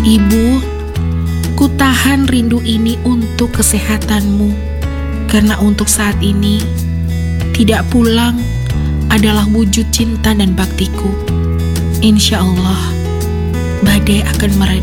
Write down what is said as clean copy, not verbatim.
Ibu, ku tahan rindu ini untuk kesehatanmu, karena untuk saat ini, tidak pulang adalah wujud cinta dan baktiku. Insya Allah, badai akan mereda.